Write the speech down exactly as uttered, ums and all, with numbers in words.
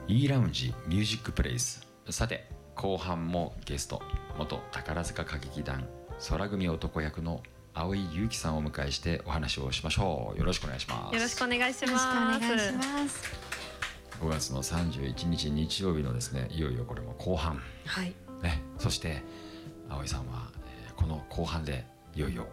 E ラウンジミュージックプレイス。さて後半もゲスト、元宝塚歌劇団空組男役の蒼井優樹さんをお迎えしてお話をしましょう。よろしくお願いします。 よろしくお願いします。 よろしくお願いします。 ごがつのさんじゅういちにち日曜日のですね、いよいよこれも後半、 はいね、そして蒼井さんは、えーこの後半でいよいよ